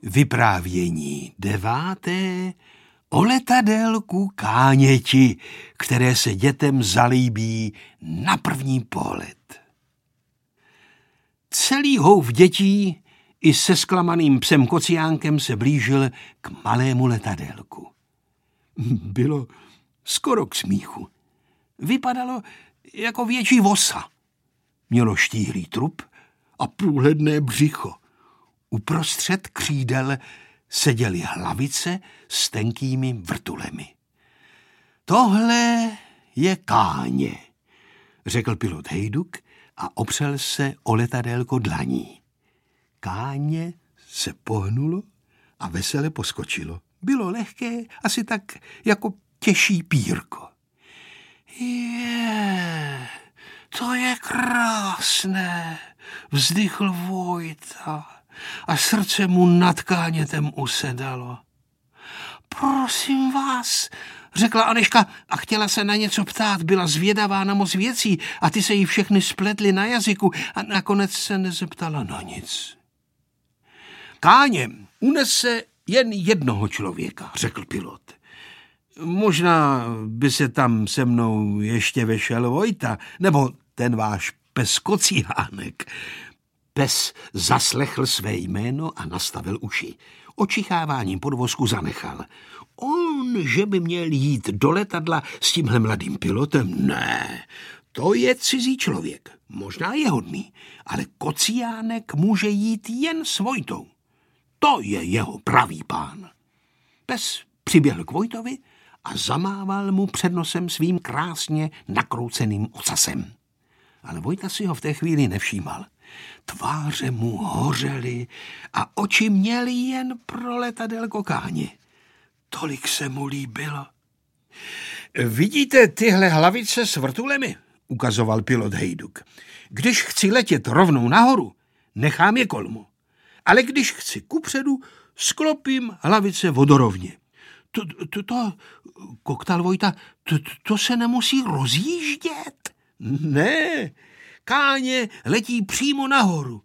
Vyprávění 9. o letadélku Káněti, které se dětem zalíbí na první pohled. Celý houv dětí i se zklamaným psem Kociánkem se blížil k malému letadélku. Bylo skoro k smíchu. Vypadalo jako větší vosa. Mělo štíhlý trup a průhledné břicho. Uprostřed křídel seděly hlavice s tenkými vrtulemi. Tohle je Káně, řekl pilot Hejduk a opřel se o letadélko dlaní. Káně se pohnulo a vesele poskočilo. Bylo lehké, asi tak jako těžší pírko. To je krásné, vzdychl Vojta a srdce mu nad Kánětem usedalo. Prosím vás, řekla Anežka a chtěla se na něco ptát, byla zvědavá na moc věcí a ty se jí všechny spletly na jazyku a nakonec se nezeptala na nic. Káně unese jen jednoho člověka, řekl pilot. Možná by se tam se mnou ještě vešel Vojta, nebo ten váš pes Kociánek. Pes zaslechl své jméno a nastavil uši. Očicháváním podvozku zanechal. On, že by měl jít do letadla s tímhle mladým pilotem? Ne, to je cizí člověk. Možná je hodný, ale Kociánek může jít jen s Vojtou. To je jeho pravý pán. Pes přiběhl k Vojtovi a zamával mu před nosem svým krásně nakrouceným ocasem. Ale Vojta si ho v té chvíli nevšímal. Tváře mu hořely a oči měly jen pro letadélko Káně. Tolik se mu líbilo. Vidíte tyhle hlavice s vrtulemi? Ukazoval pilot Hejduk. Když chci letět rovnou nahoru, nechám je kolmo. Ale když chci kupředu, sklopím hlavice vodorovně. To koktal Vojta, to se nemusí rozjíždět. Ne, Káně letí přímo nahoru.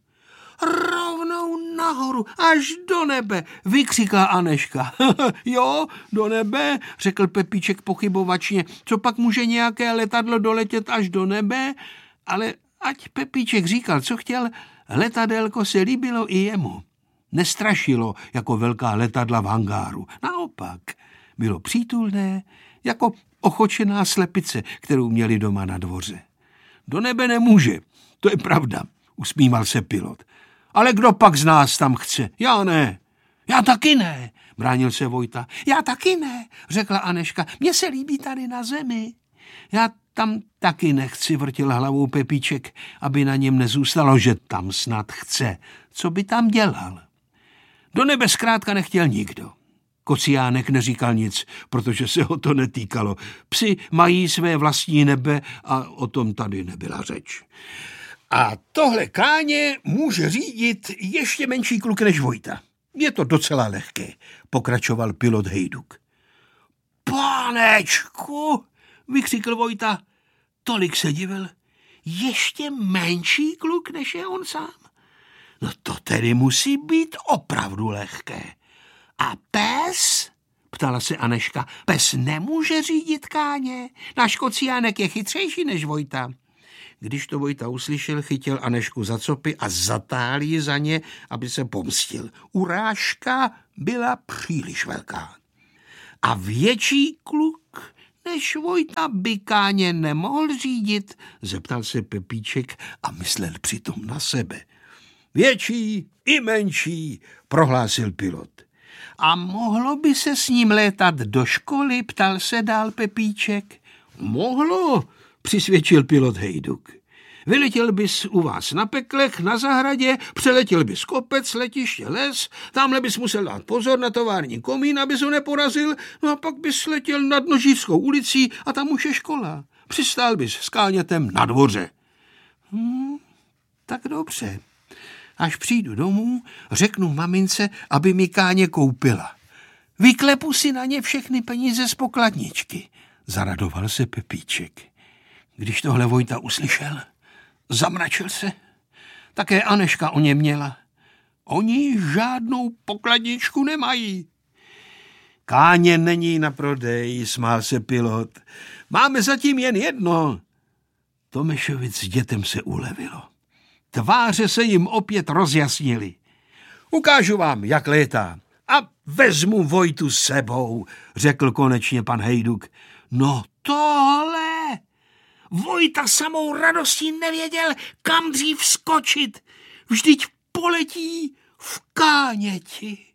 Rovnou nahoru, až do nebe, vykřikla Anežka. Jo, do nebe, řekl Pepíček pochybovačně. Co pak může nějaké letadlo doletět až do nebe? Ale ať Pepíček říkal, co chtěl, letadélko se líbilo i jemu. Nestrašilo jako velká letadla v hangáru. Naopak, bylo přítulné, jako ochočená slepice, kterou měli doma na dvoře. Do nebe nemůže, to je pravda, usmíval se pilot. Ale kdo pak z nás tam chce? Já ne. Já taky ne, bránil se Vojta. Já taky ne, řekla Anežka. Mně se líbí tady na zemi. Já tam taky nechci, vrtil hlavou Pepíček, aby na něm nezůstalo, že tam snad chce. Co by tam dělal? Do nebe zkrátka nechtěl nikdo. Kociánek neříkal nic, protože se ho to netýkalo. Psi mají své vlastní nebe a o tom tady nebyla řeč. A tohle Káně může řídit ještě menší kluk než Vojta. Je to docela lehké, pokračoval pilot Hejduk. Pánečku, vykřikl Vojta. Tolik se divil. Ještě menší kluk než je on sám. No to tedy musí být opravdu lehké. A pes? Ptala se Anežka. Pes nemůže řídit Káně. Náš Kociánek je chytřejší než Vojta. Když to Vojta uslyšel, chytil Anežku za copy a zatáhl ji za ně, aby se pomstil. Urážka byla příliš velká. A větší kluk než Vojta by Káně nemohl řídit, zeptal se Pepíček a myslel přitom na sebe. Větší i menší, prohlásil pilot. A mohlo by se s ním létat do školy, ptal se dál Pepíček. Mohlo, přisvědčil pilot Hejduk. Vyletěl bys u vás na Peklech, na zahradě, přeletěl bys kopec, letiště, les, tamhle bys musel dát pozor na tovární komín, abys ho neporazil, no a pak bys letěl nad Nožířskou ulicí a tam už je škola. Přistál bys s Kánětem na dvoře. Tak dobře. Až přijdu domů, řeknu mamince, aby mi Káně koupila. Vyklepu si na ně všechny peníze z pokladničky, zaradoval se Pepíček. Když tohle Vojta uslyšel, zamračil se. Také Anežka o něm měla. Oni žádnou pokladničku nemají. Káně není na prodej, smál se pilot. Máme zatím jen jedno. Tomešovic s dětem se ulevilo. Tváře se jim opět rozjasnily. Ukážu vám, jak létá. A vezmu Vojtu s sebou, řekl konečně pan Hejduk. No tohle! Vojta samou radostí nevěděl, kam dřív skočit. Vždyť poletí v Káněti.